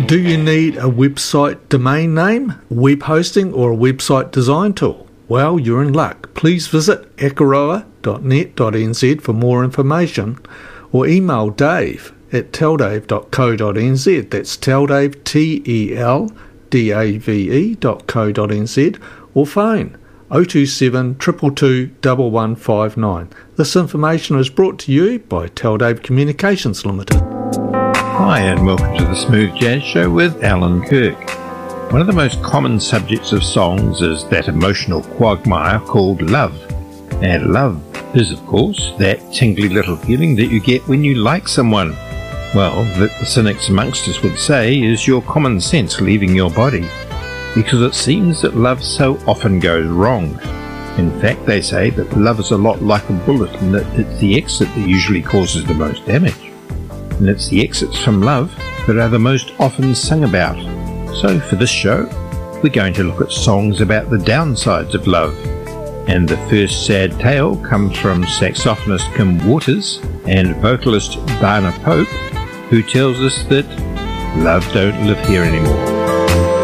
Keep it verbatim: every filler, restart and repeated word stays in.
Do you need a website domain name, web hosting or a website design tool? Well, you're in luck. Please visit akaroa dot net dot n z for more information or email Dave at teldave dot co dot n z. That's teldave, T E L D A V E dot co dot n z, or phone oh two seven, two two two, one one five nine. This information is brought to you by Teldave Communications Limited. Hi and welcome to the Smooth Jazz Show with Alan Kirk. One of the most common subjects of songs is that emotional quagmire called love. And love is, of course, that tingly little feeling that you get when you like someone. Well, that the cynics amongst us would say is your common sense leaving your body, because it seems that love so often goes wrong. In fact, they say that love is a lot like a bullet and that it's the exit that usually causes the most damage. And it's the exits from love that are the most often sung about. So for this show, we're going to look at songs about the downsides of love. And the first sad tale comes from saxophonist Kim Waters and vocalist Dana Pope, who tells us that love don't live here anymore.